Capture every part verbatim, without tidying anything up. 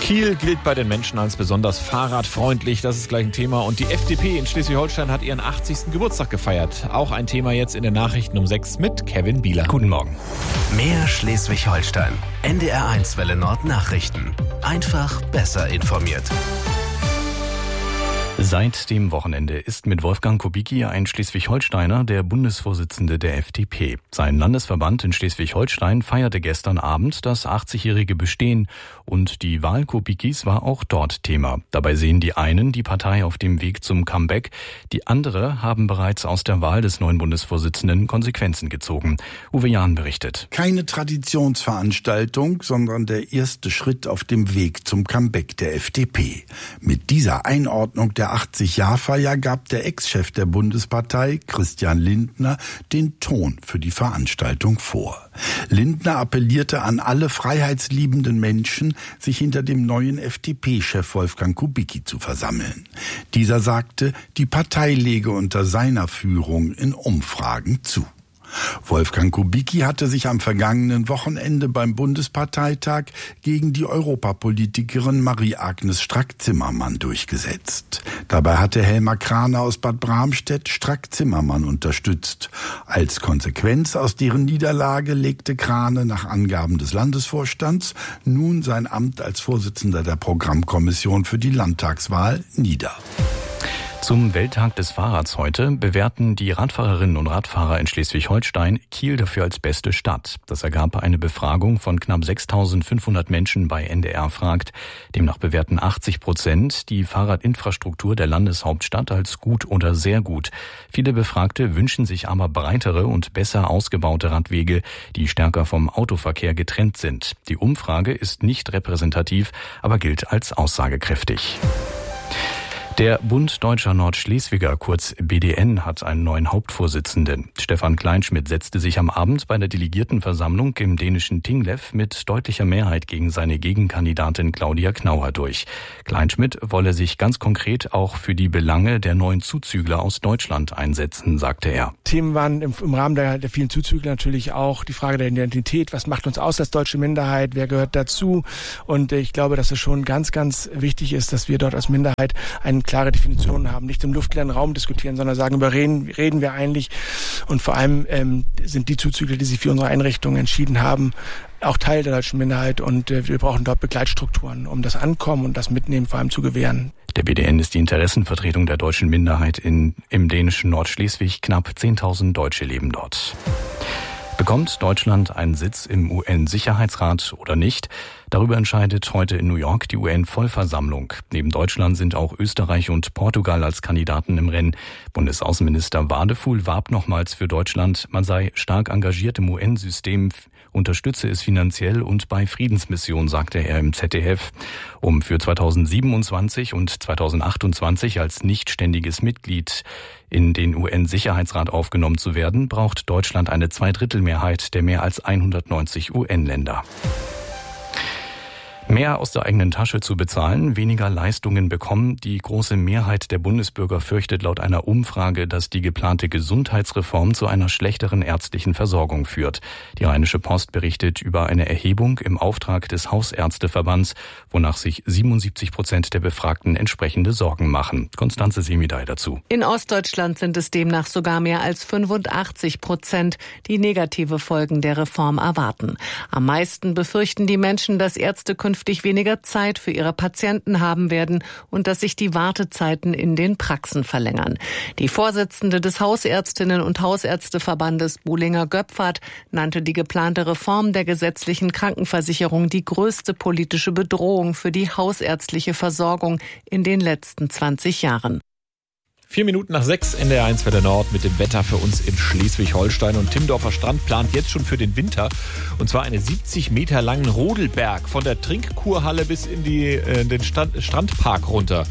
Kiel gilt bei den Menschen als besonders fahrradfreundlich, das ist gleich ein Thema. Und die F D P in Schleswig-Holstein hat ihren achtzigsten Geburtstag gefeiert. Auch ein Thema jetzt in den Nachrichten um sechs mit Kevin Bieler. Guten Morgen. Mehr Schleswig-Holstein. N D R eins Welle Nord Nachrichten. Einfach besser informiert. Seit dem Wochenende ist mit Wolfgang Kubicki ein Schleswig-Holsteiner der Bundesvorsitzende der F D P. Sein Landesverband in Schleswig-Holstein feierte gestern Abend das achtzigjährige Bestehen und die Wahl Kubickis war auch dort Thema. Dabei sehen die einen die Partei auf dem Weg zum Comeback, die andere haben bereits aus der Wahl des neuen Bundesvorsitzenden Konsequenzen gezogen. Uwe Jahn berichtet. Keine Traditionsveranstaltung, sondern der erste Schritt auf dem Weg zum Comeback der F D P. Mit dieser Einordnung der achtzig-Jahr-Feier gab der Ex-Chef der Bundespartei, Christian Lindner, den Ton für die Veranstaltung vor. Lindner appellierte an alle freiheitsliebenden Menschen, sich hinter dem neuen F D P-Chef Wolfgang Kubicki zu versammeln. Dieser sagte, die Partei lege unter seiner Führung in Umfragen zu. Wolfgang Kubicki hatte sich am vergangenen Wochenende beim Bundesparteitag gegen die Europapolitikerin Marie-Agnes Strack-Zimmermann durchgesetzt. Dabei hatte Helma Kraner aus Bad Bramstedt Strack-Zimmermann unterstützt. Als Konsequenz aus deren Niederlage legte Kraner nach Angaben des Landesvorstands nun sein Amt als Vorsitzender der Programmkommission für die Landtagswahl nieder. Zum Welttag des Fahrrads heute bewerten die Radfahrerinnen und Radfahrer in Schleswig-Holstein Kiel dafür als beste Stadt. Das ergab eine Befragung von knapp sechstausendfünfhundert Menschen bei N D R fragt. Demnach bewerten achtzig Prozent die Fahrradinfrastruktur der Landeshauptstadt als gut oder sehr gut. Viele Befragte wünschen sich aber breitere und besser ausgebaute Radwege, die stärker vom Autoverkehr getrennt sind. Die Umfrage ist nicht repräsentativ, aber gilt als aussagekräftig. Der Bund Deutscher Nordschleswiger, kurz B D N, hat einen neuen Hauptvorsitzenden. Stefan Kleinschmidt setzte sich am Abend bei der Delegiertenversammlung im dänischen Tinglev mit deutlicher Mehrheit gegen seine Gegenkandidatin Claudia Knauer durch. Kleinschmidt wolle sich ganz konkret auch für die Belange der neuen Zuzügler aus Deutschland einsetzen, sagte er. Themen waren im, im Rahmen der, der vielen Zuzügler natürlich auch die Frage der Identität. Was macht uns aus als deutsche Minderheit? Wer gehört dazu? Und ich glaube, dass es schon ganz, ganz wichtig ist, dass wir dort als Minderheit einen klare Definitionen haben, nicht im luftleeren Raum diskutieren, sondern sagen, über reden, reden wir eigentlich. Und vor allem ähm, sind die Zuzügler, die sich für unsere Einrichtung entschieden haben, auch Teil der deutschen Minderheit und äh, wir brauchen dort Begleitstrukturen, um das Ankommen und das Mitnehmen vor allem zu gewähren. Der B D N ist die Interessenvertretung der deutschen Minderheit in, im dänischen Nordschleswig. Knapp zehntausend Deutsche leben dort. Bekommt Deutschland einen Sitz im U N-Sicherheitsrat oder nicht? Darüber entscheidet heute in New York die U N-Vollversammlung. Neben Deutschland sind auch Österreich und Portugal als Kandidaten im Rennen. Bundesaußenminister Wadefuhl warb nochmals für Deutschland. Man sei stark engagiert im U N-System, unterstütze es finanziell und bei Friedensmissionen, sagte er im Z D F. Um für zweitausendsiebenundzwanzig und zweitausendachtundzwanzig als nichtständiges Mitglied in den U N-Sicherheitsrat aufgenommen zu werden, braucht Deutschland eine Zweidrittelmehrheit der mehr als hundertneunzig U N-Länder. Mehr aus der eigenen Tasche zu bezahlen, weniger Leistungen bekommen. Die große Mehrheit der Bundesbürger fürchtet laut einer Umfrage, dass die geplante Gesundheitsreform zu einer schlechteren ärztlichen Versorgung führt. Die Rheinische Post berichtet über eine Erhebung im Auftrag des Hausärzteverbands, wonach sich siebenundsiebzig Prozent der Befragten entsprechende Sorgen machen. Konstanze Semidey dazu. In Ostdeutschland sind es demnach sogar mehr als fünfundachtzig Prozent, die negative Folgen der Reform erwarten. Am meisten befürchten die Menschen, dass Ärzte künftig weniger Zeit für ihre Patienten haben werden und dass sich die Wartezeiten in den Praxen verlängern. Die Vorsitzende des Hausärztinnen- und Hausärzteverbandes Buhlinger-Göpfert nannte die geplante Reform der gesetzlichen Krankenversicherung die größte politische Bedrohung für die hausärztliche Versorgung in den letzten zwanzig Jahren. Vier Minuten nach sechs, N D R eins Welle Nord mit dem Wetter für uns in Schleswig-Holstein. Und Timmendorfer Strand plant jetzt schon für den Winter. Und zwar einen siebzig Meter langen Rodelberg von der Trinkkurhalle bis in die, äh, den Stand, Strandpark runter.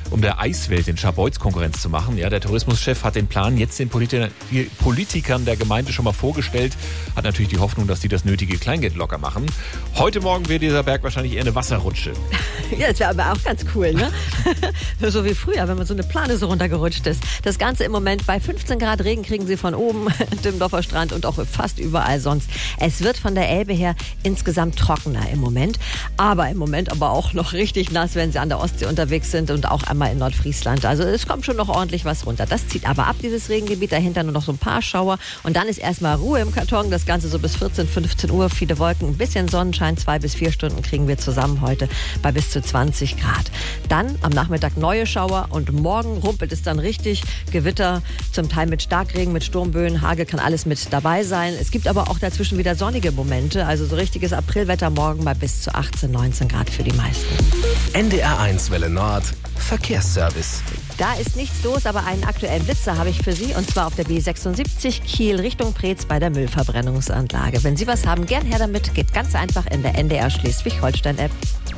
um der Eiswelt in Scharbeutz Konkurrenz zu machen. Ja, der Tourismuschef hat den Plan jetzt den Politi- die Politikern der Gemeinde schon mal vorgestellt. Hat natürlich die Hoffnung, dass die das nötige Kleingeld locker machen. Heute Morgen wird dieser Berg wahrscheinlich eher eine Wasserrutsche. Ja, das wäre aber auch ganz cool, ne? So wie früher, wenn man so eine Plane so runtergerutscht ist. Das Ganze im Moment bei fünfzehn Grad Regen kriegen Sie von oben, Dimmendorfer Strand und auch fast überall sonst. Es wird von der Elbe her insgesamt trockener im Moment. Aber im Moment aber auch noch richtig nass, wenn Sie an der Ostsee unterwegs sind und auch einmal in Nordfriesland. Also es kommt schon noch ordentlich was runter. Das zieht aber ab, dieses Regengebiet. Dahinter nur noch so ein paar Schauer. Und dann ist erstmal Ruhe im Karton. Das Ganze so bis vierzehn, fünfzehn Uhr. Viele Wolken, ein bisschen Sonnenschein. Zwei bis vier Stunden kriegen wir zusammen heute bei bis zu zwanzig Grad. Dann am Nachmittag neue Schauer und morgen rumpelt es dann richtig. Gewitter, zum Teil mit Starkregen, mit Sturmböen. Hagel kann alles mit dabei sein. Es gibt aber auch dazwischen wieder sonnige Momente. Also so richtiges Aprilwetter morgen bei bis zu achtzehn, neunzehn Grad für die meisten. N D R eins Welle Nord, Verkehrsservice. Da ist nichts los, aber einen aktuellen Blitzer habe ich für Sie. Und zwar auf der B sechsundsiebzig Kiel Richtung Preetz bei der Müllverbrennungsanlage. Wenn Sie was haben, gern her damit. Geht ganz einfach in der N D R Schleswig-Holstein-App.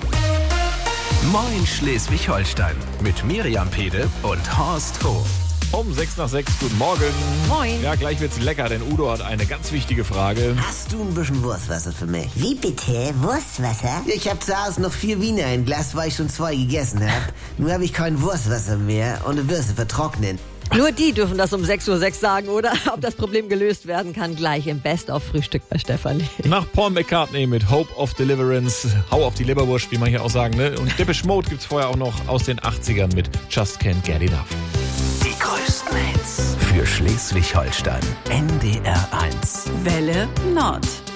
Moin Schleswig-Holstein mit Miriam Pede und Horst Hof. Um sechs nach sechs, guten Morgen. Moin. Ja, gleich wird's lecker, denn Udo hat eine ganz wichtige Frage. Hast du ein bisschen Wurstwasser für mich? Wie bitte? Wurstwasser? Ich hab zu Hause noch vier Wiener, ein Glas, weil ich schon zwei gegessen hab. Nun habe ich kein Wurstwasser mehr und die Würste vertrocknen. Nur die dürfen das um sechs Uhr sechs sagen, oder? Ob das Problem gelöst werden kann, gleich im Best-of-Frühstück bei Stefanie. Nach Paul McCartney mit Hope of Deliverance, Hau auf die Leberwurst, wie man hier auch sagen, ne? Und Depeche Mode gibt's vorher auch noch aus den achtzigern mit Just Can't Get Enough. Die größten Hits für Schleswig-Holstein. N D R eins. Welle Nord.